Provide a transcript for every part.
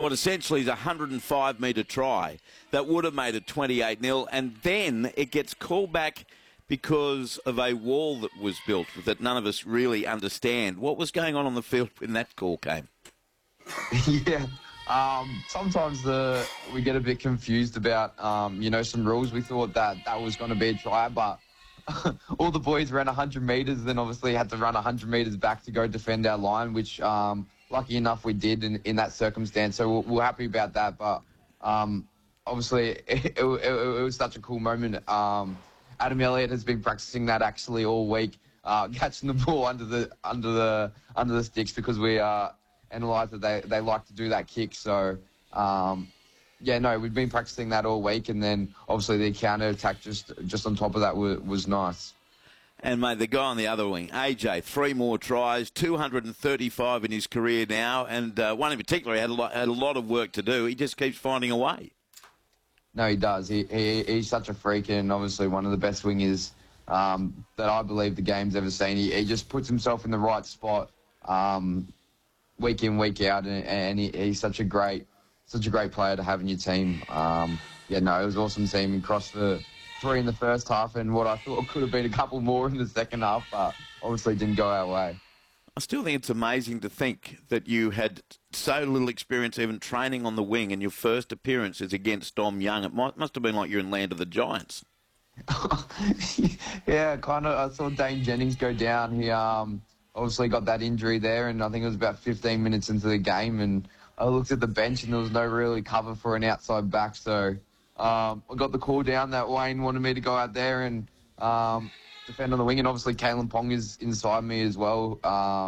what essentially is a 105-metre try that would have made it 28-0, and then it gets called back because of a wall that was built that none of us really understand. What was going on the field when that call came? Yeah. Sometimes we get a bit confused about, some rules. We thought that was going to be a try, but all the boys ran 100 metres, then obviously had to run 100 metres back to go defend our line, which lucky enough we did in that circumstance. So we're happy about that. But obviously it was such a cool moment. Adam Elliott has been practicing that actually all week, catching the ball under the sticks, because we analysed that they like to do that kick. So we've been practicing that all week, and then obviously the counter attack just on top of that was nice. And, mate, the guy on the other wing, AJ, 3 more tries, 235 in his career now, and one in particular he had a lot of work to do. He just keeps finding a way. No, he does. He's such a freak, and obviously one of the best wingers that I believe the game's ever seen. He just puts himself in the right spot week in, week out, and he's such a great player to have in your team. It was awesome seeing him cross the 3 in the first half, and what I thought could have been a couple more in the second half, but obviously didn't go our way. I still think it's amazing to think that you had so little experience even training on the wing, and your first appearance is against Dom Young. It must have been like you're in Land of the Giants. Yeah, kind of. I saw Dane Jennings go down. He obviously got that injury there, and I think it was about 15 minutes into the game, and I looked at the bench and there was no really cover for an outside back, so I got the call down that Wayne wanted me to go out there and defend on the wing, and obviously Kalen Pong is inside me as well.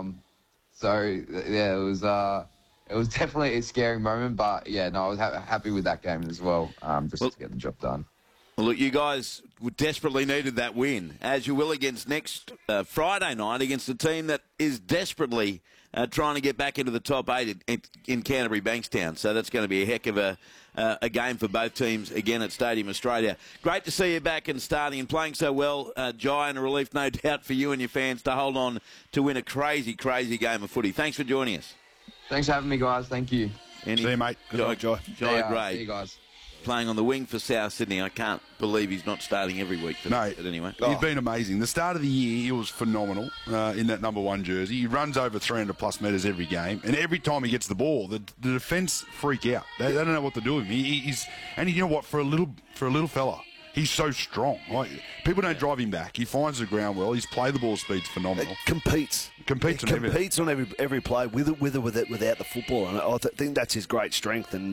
It was definitely a scary moment, but I was happy with that game as well, to get the job done. Well, look, you guys desperately needed that win, as you will against next Friday night against a team that is desperately trying to get back into the top 8 in Canterbury Bankstown. So that's going to be a heck of a game for both teams again at Stadium Australia. Great to see you back and starting and playing so well, Jai, and a relief, no doubt, for you and your fans to hold on to win a crazy, crazy game of footy. Thanks for joining us. Thanks for having me, guys. Thank you. See you, mate. Good luck, Jai. Jai Gray. See you guys. Playing on the wing for South Sydney. I can't believe he's not starting every week for them, but anyway. He's been amazing. The start of the year, he was phenomenal in that number 1 jersey. He runs over 300-plus metres every game, and every time he gets the ball, the defence freak out. They don't know what to do with him. And you know what? For a little fella, he's so strong. Like, people don't drive him back. He finds the ground well. His play the ball speed's phenomenal. Competes on every play with or without the football. And I think that's his great strength. And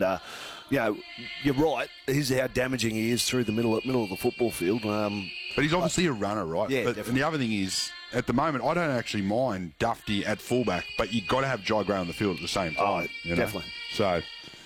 you're right. Here's how damaging he is through the middle of the football field. But he's obviously a runner, right? Yeah, definitely. And the other thing is, at the moment, I don't actually mind Dufty at fullback, but you've got to have Jai Gray on the field at the same time. Definitely. So,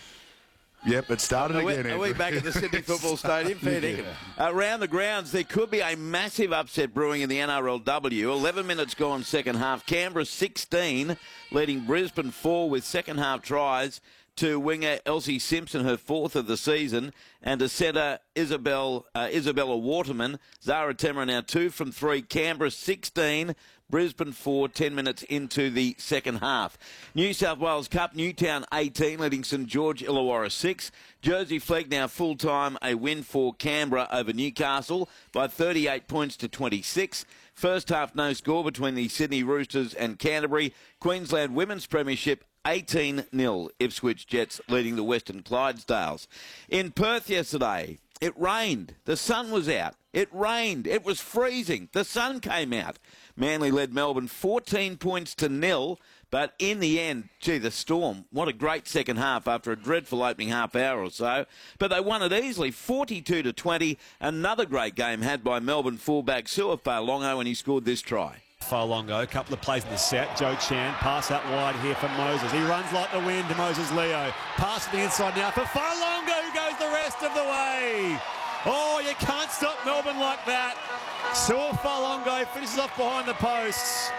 yep, it started again. Are we back at the Sydney Football Stadium? Fair dinkum. Around the grounds, there could be a massive upset brewing in the NRLW. 11 minutes gone second half. Canberra 16, leading Brisbane 4 with second half tries to winger Elsie Simpson, her 4th of the season, and to centre Isabella Waterman. Zara Temmer now 2 from 3. Canberra 16, Brisbane 4, 10 minutes into the second half. New South Wales Cup, Newtown 18, leading St George Illawarra 6. Jersey Flegg now full-time, a win for Canberra over Newcastle by 38 points to 26. First half no score between the Sydney Roosters and Canterbury. Queensland Women's Premiership 18-0, Ipswich Jets leading the Western Clydesdales. In Perth yesterday, it rained. The sun was out. It rained. It was freezing. The sun came out. Manly led Melbourne 14 points to 0, but in the end, the Storm, what a great second half after a dreadful opening half hour or so. But they won it easily, 42-20. Another great game had by Melbourne fullback Sua Fa'alongo when he scored this try. Fa'alongo, a couple of plays in the set. Joe Chan, pass out wide here for Moses. He runs like the wind to Moses Leo. Pass to the inside now for Fa'alongo, who goes the rest of the way. Oh, you can't stop Melbourne like that. Sua Fa'alongo finishes off behind the posts.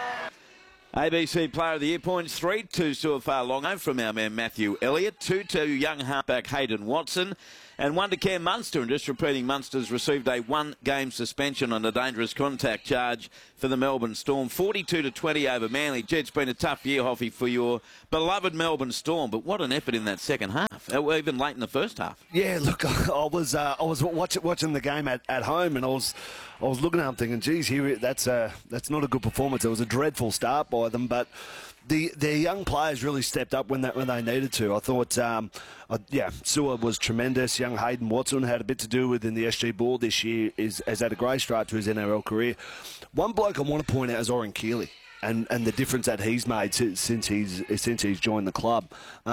ABC Player of the Year points 3 to Sua Fa'alongo from our man Matthew Elliott, 2 to young halfback Hayden Watson, and 1 to Cam Munster. And just repeating, Munster's received a 1-game suspension on a dangerous contact charge for the Melbourne Storm. 42-20 over Manly. Gee, it's been a tough year, Hoffy, for your beloved Melbourne Storm, but what an effort in that second half. half, even late in the first half. Yeah, look, I was watching the game at home, and I was looking at them thinking, geez, that's not a good performance. It was a dreadful start by them, but the young players really stepped up when they needed to. I thought, Sewer was tremendous. Young Hayden Watson had a bit to do with in the SG Ball this year. Has had a great start to his NRL career. One bloke I want to point out is Oren Keeley. And the difference that he's made since he's joined the club.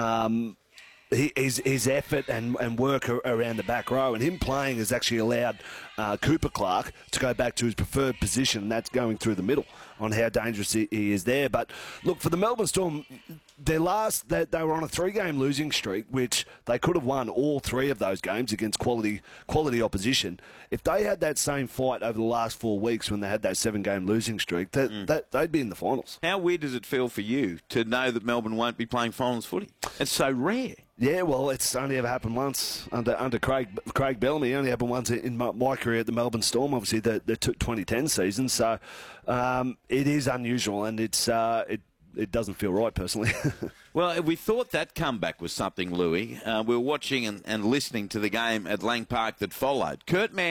His effort and work around the back row, and him playing has actually allowed Cooper Clark to go back to his preferred position, and that's going through the middle, on how dangerous he is there. But look, for the Melbourne Storm, they were on a 3-game losing streak, which they could have won all 3 of those games against quality opposition. If they had that same fight over the last 4 weeks when they had that 7-game losing streak, they'd be in the finals. How weird does it feel for you to know that Melbourne won't be playing finals footy? It's so rare. Yeah, well, it's only ever happened once under Craig Bellamy. It only happened once in my career at the Melbourne Storm, obviously the 2010 season. So it is unusual, and it doesn't feel right, personally. Well, we thought that comeback was something, Louis. We were watching and listening to the game at Lang Park that followed.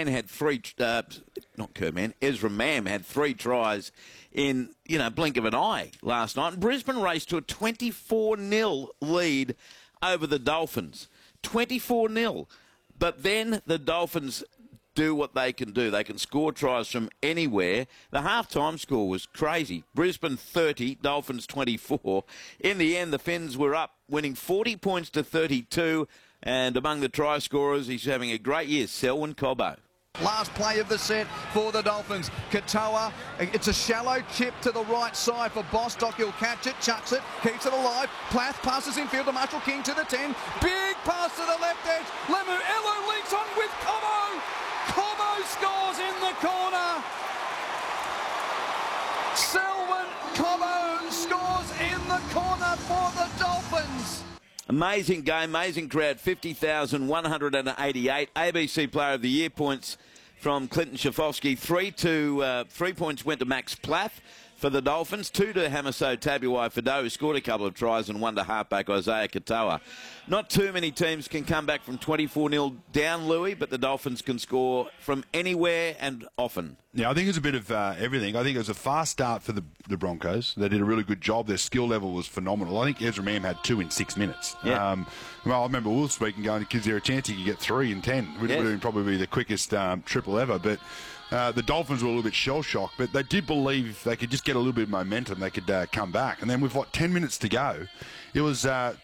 Ezra Mam had 3 tries in, blink of an eye last night. And Brisbane raced to a 24-0 lead over the Dolphins. 24-0. But then the Dolphins do what they can do. They can score tries from anywhere. The half-time score was crazy. Brisbane 30, Dolphins 24. In the end, the Finns were up, winning 40 points to 32. And among the try scorers, he's having a great year, Selwyn Cobbo. Last play of the set for the Dolphins. Katoa, it's a shallow chip to the right side for Bostock. He'll catch it, chucks it, keeps it alive. Plath passes infield to Marshall King to the 10. Big pass to the left edge. Lemuelu leaps on with Cobbo. Cobbo scores in the corner. Selwyn Cobbo scores in the corner for the Dolphins. Amazing game, amazing crowd, 50,188. ABC Player of the Year points from Clinton Schifofsky. 3 points went to Max Plath for the Dolphins, 2 to Hamiso Tabuai-Fidow, who scored a couple of tries, and 1 to halfback Isaiah Katoa. Not too many teams can come back from 24-0 down, Louis, but the Dolphins can score from anywhere and often. Yeah, I think it's a bit of everything. I think it was a fast start for the Broncos. They did a really good job. Their skill level was phenomenal. I think Ezra Mam had 2 in 6 minutes. Yeah. Well, I remember Will speaking, going, is there a chance he could get 3 in 10? Which would have probably be the quickest triple ever. But the Dolphins were a little bit shell-shocked, but they did believe they could just get a little bit of momentum. They could come back. And then with, 10 minutes to go, it was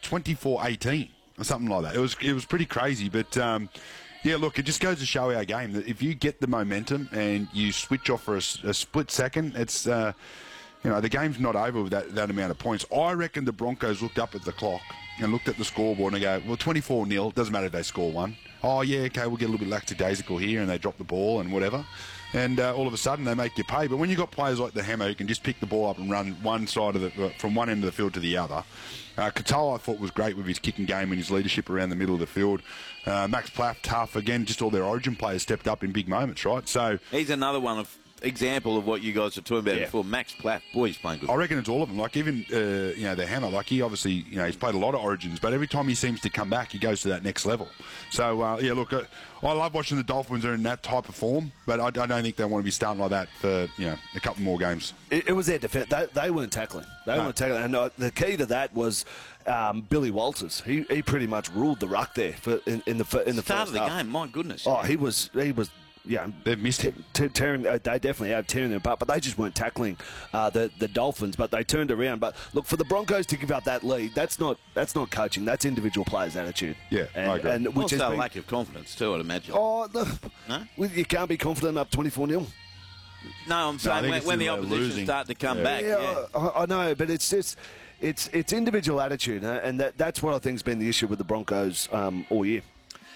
24-18 or something like that. It was pretty crazy, but... yeah, look, it just goes to show our game that if you get the momentum and you switch off for a split second, it's, the game's not over with that amount of points. I reckon the Broncos looked up at the clock and looked at the scoreboard and go, well, 24-0, doesn't matter if they score 1. Oh, yeah, okay, we'll get a little bit lackadaisical here, and they drop the ball and whatever. And all of a sudden they make you pay. But when you've got players like the Hammer who can just pick the ball up and run one side of from one end of the field to the other, Katoa I thought was great with his kicking game and his leadership around the middle of the field. Max Plath, tough. Again, just all their Origin players stepped up in big moments, right? So he's another example of what you guys were talking about before. Max Plath, boy, he's playing good. I reckon it's all of them. Like even the Hammer, like he obviously he's played a lot of Origins, but every time he seems to come back, he goes to that next level. So look, I love watching the Dolphins are in that type of form, but I don't think they want to be starting like that for a couple more games. It was their defense. They weren't tackling. Weren't tackling, and the key to that was Billy Walters. He pretty much ruled the ruck there in the start first of the half. game. My goodness. Oh, he was. Yeah, they've missed him. They definitely have tearing them apart, but they just weren't tackling the Dolphins. But they turned around. But look, for the Broncos to give up that lead, that's not coaching. That's individual players' attitude. Yeah, I agree. And which also a lack of confidence too, I'd imagine. Oh, no? You can't be confident up 24-0. No, I'm saying when the opposition start to come back. Yeah, I know, but it's just it's individual attitude, and that's what I think's been the issue with the Broncos all year.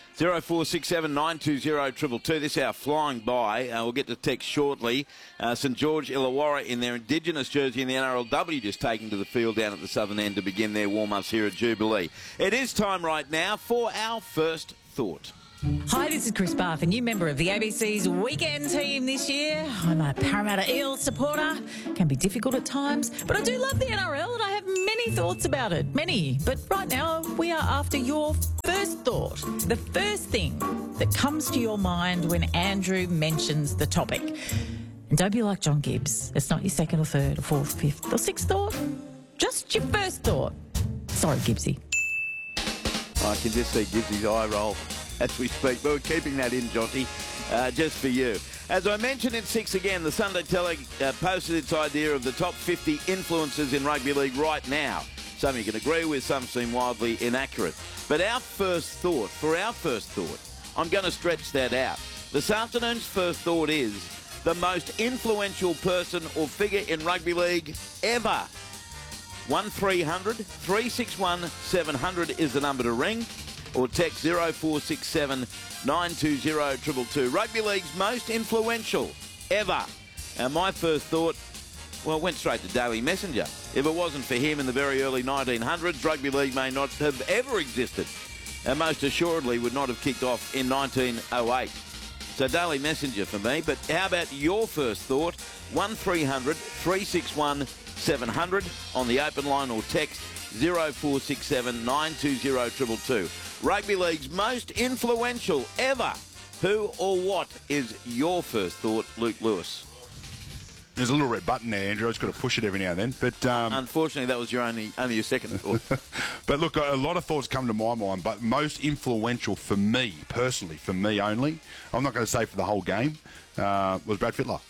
0467 920 222. This hour flying by. We'll get to text shortly. St George Illawarra in their Indigenous jersey in the NRLW just taking to the field down at the southern end to begin their warm-ups here at Jubilee. It is time right now for our first thought. Hi, this is Chris Barth, a new member of the ABC's weekend team this year. I'm a Parramatta Eels supporter. Can be difficult at times, but I do love the NRL and I have many thoughts about it. Many. But right now, we are after your first first thought, the first thing that comes to your mind when Andrew mentions the topic. And don't be like John Gibbs. It's not your second or third or fourth, fifth or sixth thought. Just your first thought. Sorry, Gibbsy. I can just see Gibbsy's eye roll as we speak, but we're keeping that in, Jonty, just for you. As I mentioned in 6 again, the Sunday Telegraph posted its idea of the top 50 influences in rugby league right now. Some you can agree with, some seem wildly inaccurate. But our first thought, I'm going to stretch that out. This afternoon's first thought is the most influential person or figure in rugby league ever. 1300 361 700 is the number to ring, or text 0467 920 222. Rugby league's most influential ever. And my first thought, well, it went straight to Daly Messenger. If it wasn't for him in the very early 1900s, rugby league may not have ever existed, and most assuredly would not have kicked off in 1908. So Daly Messenger for me. But how about your first thought? 1300 361 700 on the open line, or text 0467 920 222. Rugby league's most influential ever. Who or what is your first thought, Luke Lewis? There's a little red button there, Andrew. I just got to push it every now and then. But unfortunately, that was your only your second thought. But look, a lot of thoughts come to my mind. But most influential for me, personally, for me only, I'm not going to say for the whole game, was Brad Fittler.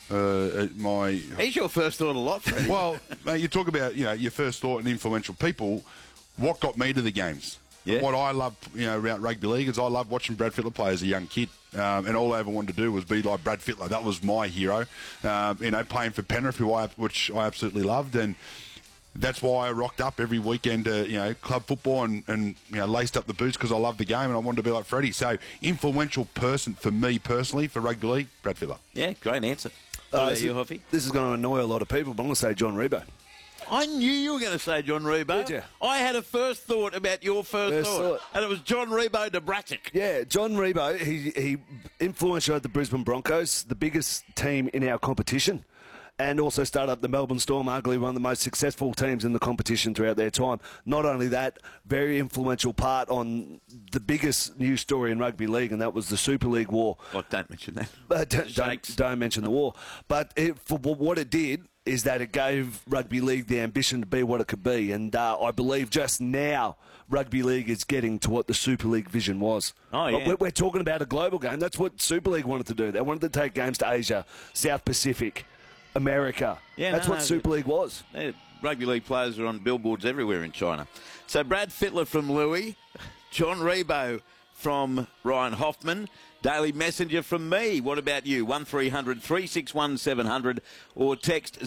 He's your first thought a lot, Freddie. Well, mate, you talk about your first thought and influential people. What got me to the games? Yeah. What I love, around rugby league is I love watching Brad Fittler play as a young kid. And all I ever wanted to do was be like Brad Fittler. That was my hero. Playing for Penrith, which I absolutely loved, and that's why I rocked up every weekend to club football and laced up the boots because I loved the game and I wanted to be like Freddie. So influential person for me personally for rugby league, Brad Fittler. Yeah, great answer. What about you, Hoffy? This is going to annoy a lot of people, but I'm going to say John Rebo. I knew you were going to say John Rebo. Did you? I had a first thought about your first thought, and it was John Rebo de Bratic. Yeah, John Rebo, he influential at the Brisbane Broncos, the biggest team in our competition, and also started up the Melbourne Storm, arguably one of the most successful teams in the competition throughout their time. Not only that, very influential part on the biggest news story in rugby league, and that was the Super League war. Oh, don't mention that. Don't mention the war. But for what it did is that it gave rugby league the ambition to be what it could be. And I believe just now rugby league is getting to what the Super League vision was. Oh, yeah. We're talking about a global game. That's what Super League wanted to do. They wanted to take games to Asia, South Pacific, America. Yeah, that's what Super League was. Rugby league players are on billboards everywhere in China. So Brad Fittler from Louis, John Rebo from Ryan Hoffman, Daily Messenger from me. What about you? 1300 361 700 or text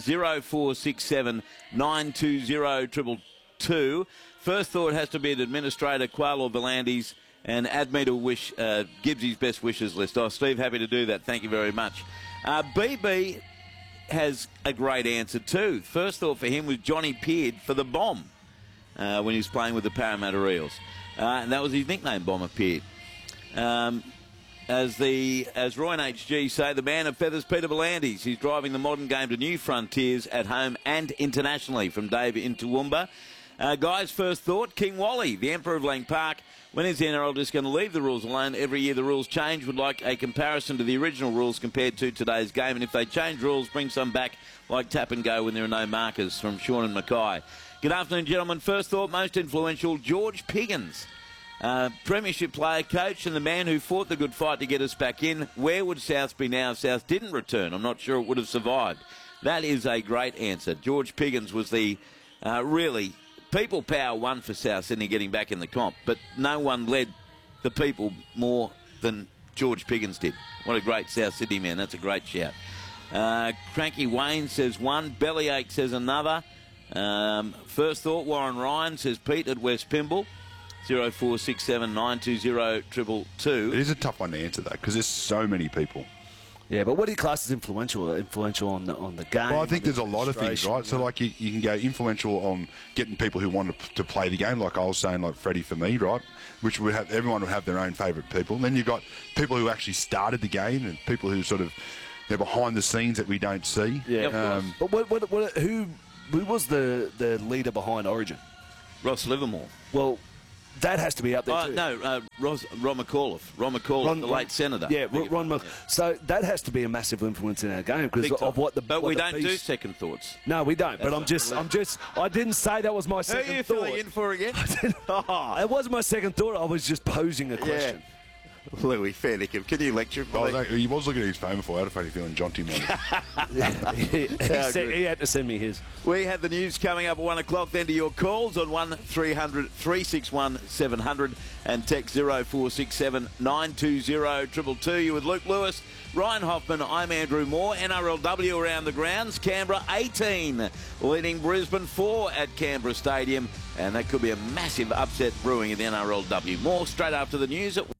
0467 920 222. First thought has to be an administrator, Quayle or Volandis, and add me to wish Gibbsy's best wishes list. Oh, Steve, happy to do that. Thank you very much. BB has a great answer too. First thought for him was Johnny Peard for the Bomb when he was playing with the Parramatta Eels. And that was his nickname, Bomber Peard. As Roy and HG say, the man of feathers, Peter Volandis. He's driving the modern game to new frontiers at home and internationally. From Dave in Toowoomba. Guys, first thought, King Wally, the Emperor of Lang Park. When is the NRL just going to leave the rules alone? Every year the rules change. Would like a comparison to the original rules compared to today's game. And if they change rules, bring some back like tap and go when there are no markers. From Sean and Mackay. Good afternoon, gentlemen. First thought, most influential, George Piggins. Premiership player, coach, and the man who fought the good fight to get us back in. Where would South be now if South didn't return? I'm not sure it would have survived. That is a great answer. George Piggins was the really people power one for South Sydney getting back in the comp, but no one led the people more than George Piggins did. What a great South Sydney man. That's a great shout. Cranky Wayne says one. Bellyache says another. First thought, Warren Ryan says Pete at West Pymble. 0467 920 222. It is a tough one to answer, though, because there's so many people. Yeah, but what do you class as influential? Influential on the game? Well, I think there's a lot of things, right? So, like, you can go influential on getting people who want to play the game, like I was saying, like Freddie for me, right? Which would have everyone would have their own favourite people. And then you've got people who actually started the game and people who sort of they're behind the scenes that we don't see. Yeah. But who was the leader behind Origin? Ross Livermore. Well, that has to be up there too. No, Ron McAuliffe, the late senator. Yeah, Ron McAuliffe. So that has to be a massive influence in our game because of what the. But we don't do second thoughts. No, we don't. But I'm just. I didn't say that was my second thought. Who are you filling in for again? It wasn't my second thought. I was just posing a question. Yeah. Louis, fair dinkum. Can you lecture? He was looking at his phone before. I had a funny feeling Jonty He had to send me his. We have the news coming up at 1 o'clock. Then to your calls on 1300 361 700 and text 0467 920 222. You with Luke Lewis, Ryan Hoffman. I'm Andrew Moore. NRLW around the grounds. Canberra 18 leading Brisbane 4 at Canberra Stadium, and that could be a massive upset brewing in the NRLW. More straight after the news at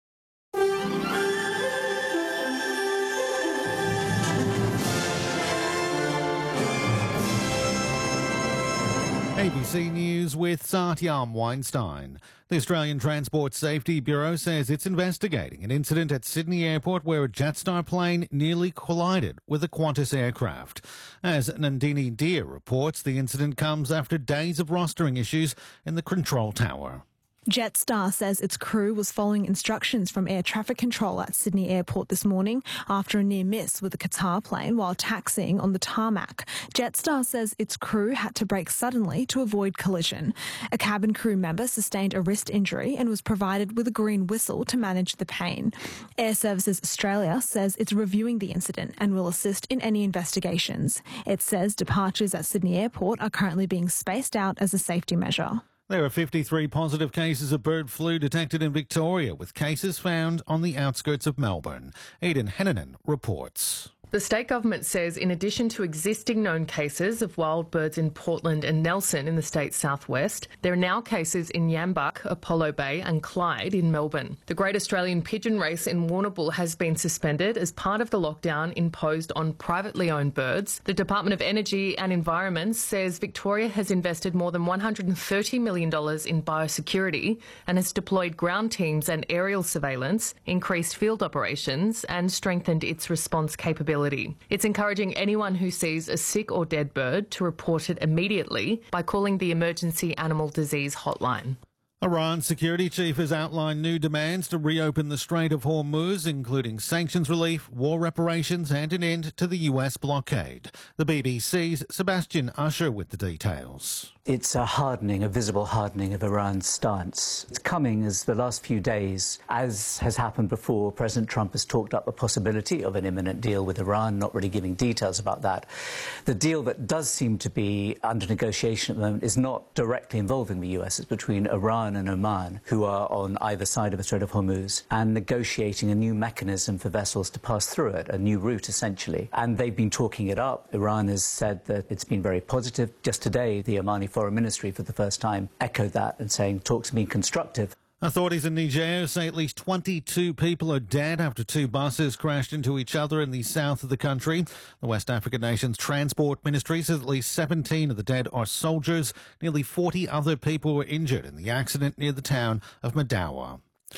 ABC News with Satyam Weinstein. The Australian Transport Safety Bureau says it's investigating an incident at Sydney Airport where a Jetstar plane nearly collided with a Qantas aircraft. As Nandini Deer reports, the incident comes after days of rostering issues in the control tower. Jetstar says its crew was following instructions from air traffic control at Sydney Airport this morning after a near miss with a Qatar plane while taxiing on the tarmac. Jetstar says its crew had to brake suddenly to avoid collision. A cabin crew member sustained a wrist injury and was provided with a green whistle to manage the pain. Air Services Australia says it's reviewing the incident and will assist in any investigations. It says departures at Sydney Airport are currently being spaced out as a safety measure. There are 53 positive cases of bird flu detected in Victoria, with cases found on the outskirts of Melbourne. Aidan Hennanen reports. The state government says in addition to existing known cases of wild birds in Portland and Nelson in the state's southwest, there are now cases in Yambuk, Apollo Bay and Clyde in Melbourne. The Great Australian Pigeon Race in Warrnambool has been suspended as part of the lockdown imposed on privately owned birds. The Department of Energy and Environment says Victoria has invested more than $130 million in biosecurity and has deployed ground teams and aerial surveillance, increased field operations and strengthened its response capability. It's encouraging anyone who sees a sick or dead bird to report it immediately by calling the Emergency Animal Disease Hotline. Iran's security chief has outlined new demands to reopen the Strait of Hormuz, including sanctions relief, war reparations and an end to the US blockade. The BBC's Sebastian Usher with the details. It's a visible hardening of Iran's stance. It's coming as the last few days, as has happened before, President Trump has talked up the possibility of an imminent deal with Iran, not really giving details about that. The deal that does seem to be under negotiation at the moment is not directly involving the US. It's between Iran and Oman, who are on either side of the Strait of Hormuz, and negotiating a new mechanism for vessels to pass through it, a new route essentially. And they've been talking it up. Iran has said that it's been very positive. Just today, the Omani Foreign Ministry for the first time echoed that and saying talks have been constructive. Authorities in Niger say at least 22 people are dead after two buses crashed into each other in the south of the country. The West African nation's Transport Ministry says at least 17 of the dead are soldiers. Nearly 40 other people were injured in the accident near the town of Madawa.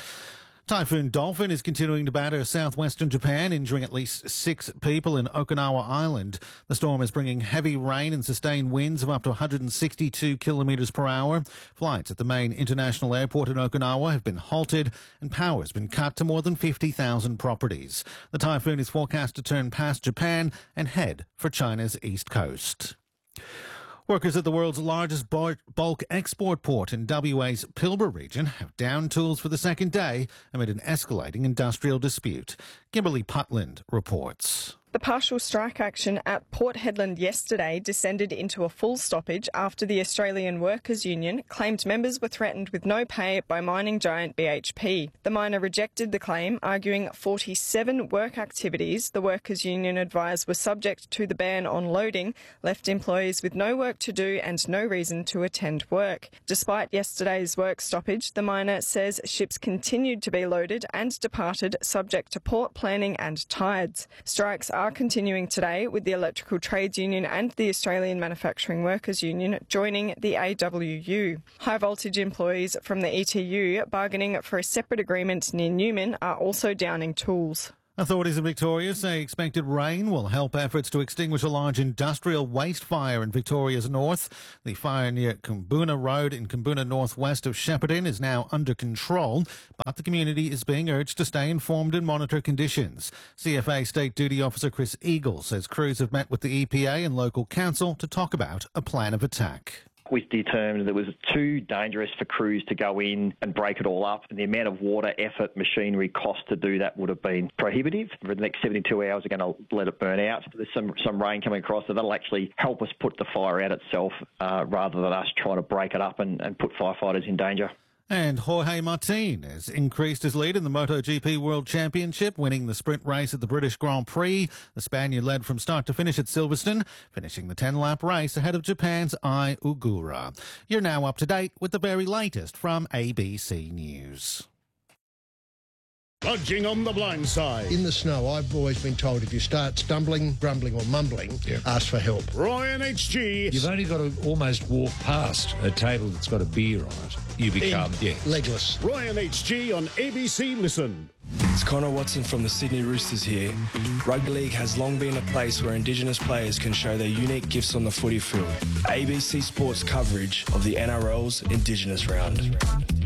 Typhoon Dolphin is continuing to batter southwestern Japan, injuring at least 6 people in Okinawa Island. The storm is bringing heavy rain and sustained winds of up to 162 kilometres per hour. Flights at the main international airport in Okinawa have been halted and power has been cut to more than 50,000 properties. The typhoon is forecast to turn past Japan and head for China's east coast. Workers at the world's largest bulk export port in WA's Pilbara region have downed tools for the second day amid an escalating industrial dispute. Kimberly Putland reports. The partial strike action at Port Hedland yesterday descended into a full stoppage after the Australian Workers' Union claimed members were threatened with no pay by mining giant BHP. The miner rejected the claim, arguing 47 work activities the Workers' Union advised were subject to the ban on loading left employees with no work to do and no reason to attend work. Despite yesterday's work stoppage, the miner says ships continued to be loaded and departed subject to port planning and tides. Strikes are continuing today, with the Electrical Trades Union and the Australian Manufacturing Workers Union joining the AWU. High voltage employees from the ETU bargaining for a separate agreement near Newman are also downing tools. Authorities in Victoria say expected rain will help efforts to extinguish a large industrial waste fire in Victoria's north. The fire near Koombuna Road in Koombuna northwest of Shepparton is now under control, but the community is being urged to stay informed and monitor conditions. CFA State Duty Officer Chris Eagle says crews have met with the EPA and local council to talk about a plan of attack. We determined that it was too dangerous for crews to go in and break it all up, and the amount of water, effort, machinery, cost to do that would have been prohibitive. For the next 72 hours, we're going to let it burn out. There's some rain coming across, so that'll actually help us put the fire out itself rather than us trying to break it up and put firefighters in danger. And Jorge Martin has increased his lead in the MotoGP World Championship, winning the sprint race at the British Grand Prix. The Spaniard led from start to finish at Silverstone, finishing the 10-lap race ahead of Japan's Ai Ogura. You're now up to date with the very latest from ABC News. Lodging on the blind side. In the snow, I've always been told if you start stumbling, grumbling or mumbling, ask for help. Ryan HG. You've only got to almost walk past a table that's got a beer on it. You become, legless. Ryan HG on ABC Listen. It's Connor Watson from the Sydney Roosters here. Rugby League has long been a place where Indigenous players can show their unique gifts on the footy field. ABC Sports coverage of the NRL's Indigenous Round.